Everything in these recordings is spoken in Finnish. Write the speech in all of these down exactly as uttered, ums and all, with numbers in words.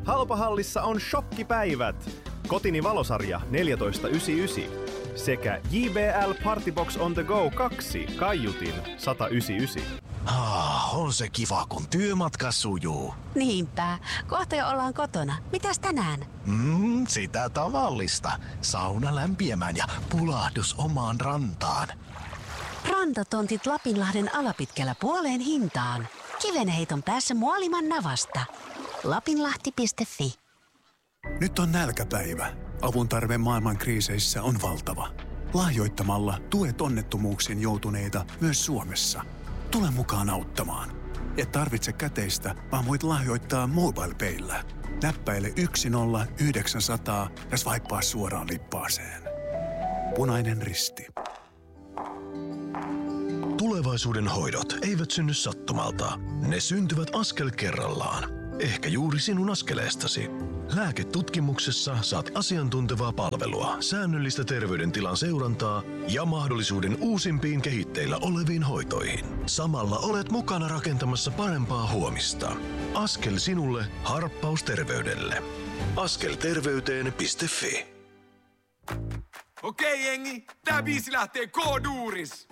Halpahallissa on shokkipäivät. Kotini valosarja neljätoista yhdeksänkymmentäyhdeksän sekä J B L Partybox on the go kaksi kaiutin sata yhdeksänkymmentäyhdeksän. Ah, on se kiva, kun työmatka sujuu. Niinpä. Kohta jo ollaan kotona. Mitäs tänään? Mm, sitä tavallista. Sauna lämpiämään ja pulahdus omaan rantaan. Rantatontit Lapinlahden alapitkällä puoleen hintaan. Kivenheiton päässä Muoliman navasta. lapinlahti piste fi. Nyt on nälkäpäivä. Avun tarve maailman kriiseissä on valtava. Lahjoittamalla tuet onnettomuuksiin joutuneita myös Suomessa. Tule mukaan auttamaan. Et tarvitse käteistä, vaan voit lahjoittaa MobilePayllä. Näppäile yksi nolla yhdeksän nolla nolla ja swipea suoraan lippaaseen. Punainen Risti. Tulevaisuuden hoidot eivät synny sattumalta. Ne syntyvät askel kerrallaan. Ehkä juuri sinun askeleestasi. Lääketutkimuksessa saat asiantuntevaa palvelua, säännöllistä terveydentilan seurantaa ja mahdollisuuden uusimpiin kehitteillä oleviin hoitoihin. Samalla olet mukana rakentamassa parempaa huomista. Askel sinulle, harppaus terveydelle. askelterveyteen piste fi. Okei jengi, tää biisi lähtee K-duuris.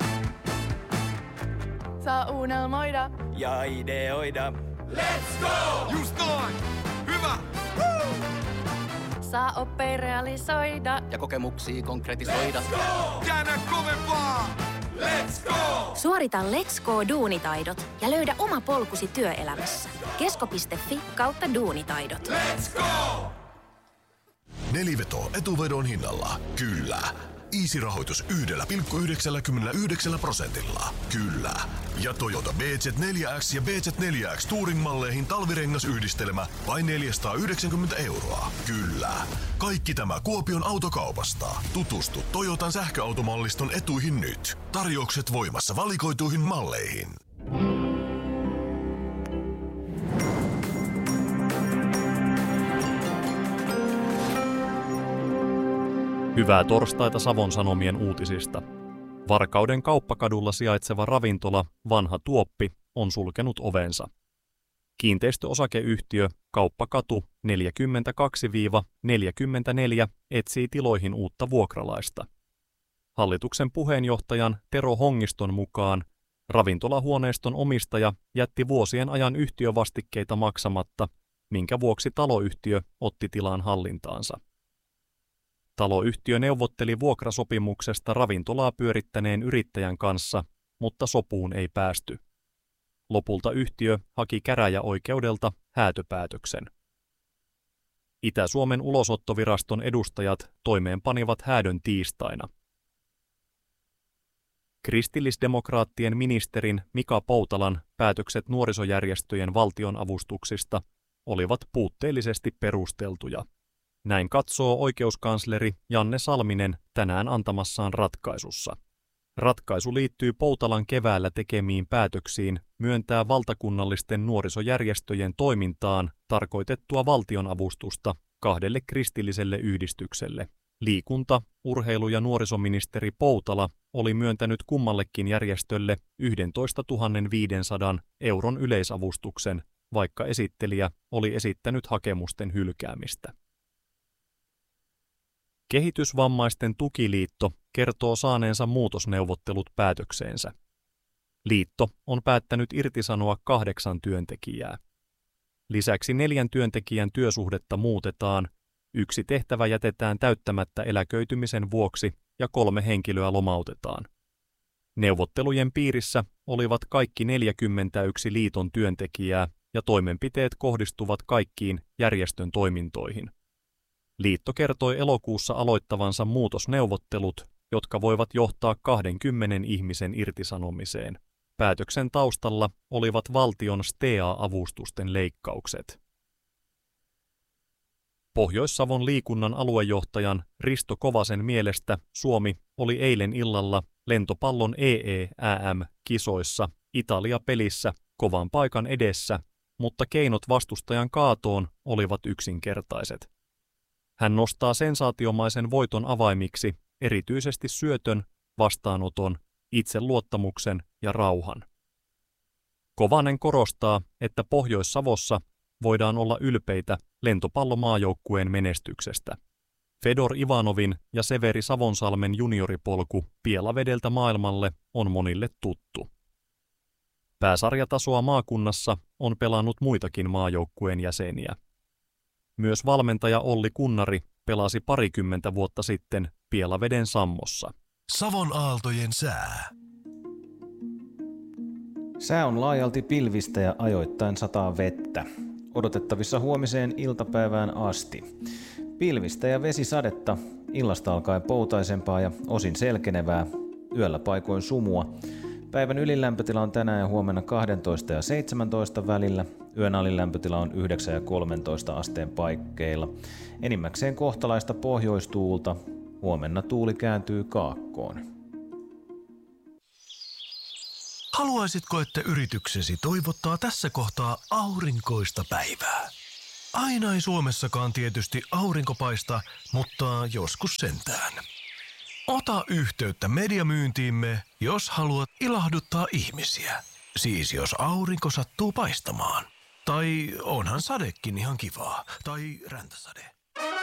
Saa unelmoida Ja ideoida. Let's go! Just noin! Hyvä! Woo! saa oppia realisoida ja kokemuksia konkretisoida. Let's go! Käännä kovempaa! Let's go! Suorita Let's Go-duunitaidot ja löydä oma polkusi työelämässä. kesko piste fi kautta duunitaidot. Let's go! Neliveto etuvedon hinnalla. Kyllä. Easy-rahoitus yhdellä pilkku yhdeksänkymmentäyhdeksän prosentilla. Kyllä. Ja Toyota B Z neljä X ja B Z neljä X Touring-malleihin talvirengasyhdistelmä vain neljäsataayhdeksänkymmentä euroa. Kyllä. Kaikki tämä Kuopion autokaupasta. Tutustu Toyotan sähköautomalliston etuihin nyt. Tarjoukset voimassa valikoituihin malleihin. Hyvää torstaita Savon Sanomien uutisista. Varkauden kauppakadulla sijaitseva ravintola Vanha Tuoppi on sulkenut ovensa. Kiinteistöosakeyhtiö Kauppakatu neljäkymmentäkaksi neljäkymmentäneljä etsii tiloihin uutta vuokralaista. Hallituksen puheenjohtajan Tero Hongiston mukaan ravintolahuoneiston omistaja jätti vuosien ajan yhtiövastikkeita maksamatta, minkä vuoksi taloyhtiö otti tilan hallintaansa. Taloyhtiö neuvotteli vuokrasopimuksesta ravintolaa pyörittäneen yrittäjän kanssa, mutta sopuun ei päästy. Lopulta yhtiö haki käräjäoikeudelta häätöpäätöksen. Itä-Suomen ulosottoviraston edustajat toimeenpanivat häädön tiistaina. Kristillisdemokraattien ministerin Mika Poutalan päätökset nuorisojärjestöjen valtionavustuksista olivat puutteellisesti perusteltuja. Näin katsoo oikeuskansleri Janne Salminen tänään antamassaan ratkaisussa. Ratkaisu liittyy Poutalan keväällä tekemiin päätöksiin myöntää valtakunnallisten nuorisojärjestöjen toimintaan tarkoitettua valtionavustusta kahdelle kristilliselle yhdistykselle. Liikunta-, urheilu- ja nuorisoministeri Poutala oli myöntänyt kummallekin järjestölle yksitoistatuhatta viisisataa euron yleisavustuksen, vaikka esittelijä oli esittänyt hakemusten hylkäämistä. Kehitysvammaisten tukiliitto kertoo saaneensa muutosneuvottelut päätökseensä. Liitto on päättänyt irtisanoa kahdeksan työntekijää. Lisäksi neljän työntekijän työsuhdetta muutetaan, yksi tehtävä jätetään täyttämättä eläköitymisen vuoksi ja kolme henkilöä lomautetaan. Neuvottelujen piirissä olivat kaikki neljäkymmentäyksi liiton työntekijää ja toimenpiteet kohdistuvat kaikkiin järjestön toimintoihin. Liitto kertoi elokuussa aloittavansa muutosneuvottelut, jotka voivat johtaa kahdenkymmenen ihmisen irtisanomiseen. Päätöksen taustalla olivat valtion S T E A-avustusten leikkaukset. Pohjois-Savon liikunnan aluejohtajan Risto Kovasen mielestä Suomi oli eilen illalla lentopallon E E Ä M-kisoissa Italia-pelissä kovan paikan edessä, mutta keinot vastustajan kaatoon olivat yksinkertaiset. Hän nostaa sensaatiomaisen voiton avaimiksi erityisesti syötön, vastaanoton, itseluottamuksen ja rauhan. Kovanen korostaa, että Pohjois-Savossa voidaan olla ylpeitä lentopallomaajoukkueen menestyksestä. Fedor Ivanovin ja Severi Savonsalmen junioripolku Pielavedeltä maailmalle on monille tuttu. Pääsarjatasoa maakunnassa on pelannut muitakin maajoukkueen jäseniä. Myös valmentaja Olli Kunnari pelasi parikymmentä vuotta sitten Pielaveden Sammossa. Savon aaltojen sää. Sää on laajalti pilvistä ja ajoittain sataa vettä. Odotettavissa huomiseen iltapäivään asti. Pilvistä ja vesisadetta, illasta alkaen poutaisempaa ja osin selkenevää, yöllä paikoin sumua. Päivän ylilämpötila on tänään ja huomenna kaksitoista ja seitsemäntoista välillä. Yön alilämpötila on yhdeksän ja kolmetoista asteen paikkeilla. Enimmäkseen kohtalaista pohjoistuulta. Huomenna tuuli kääntyy kaakkoon. Haluaisitko, että yrityksesi toivottaa tässä kohtaa aurinkoista päivää? Aina ei Suomessakaan tietysti aurinko paista, mutta joskus sentään. Ota yhteyttä mediamyyntiimme, jos haluat ilahduttaa ihmisiä. Siis jos aurinko sattuu paistamaan. Tai onhan sadekin ihan kivaa. Tai räntäsade.